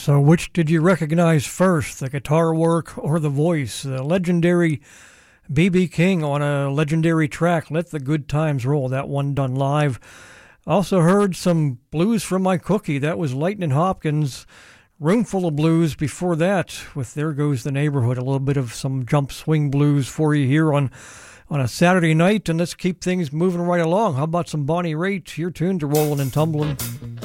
So which did you recognize first, the guitar work or the voice? The legendary B.B. King on a legendary track, Let the Good Times Roll, that one done live. Also heard some blues from my cookie, that was Lightnin' Hopkins. Roomful of blues before that with There Goes the Neighborhood, a little bit of some jump swing blues for you here on a Saturday night, and let's keep things moving right along. How about some Bonnie Raitt? Your tunes are rolling and tumbling.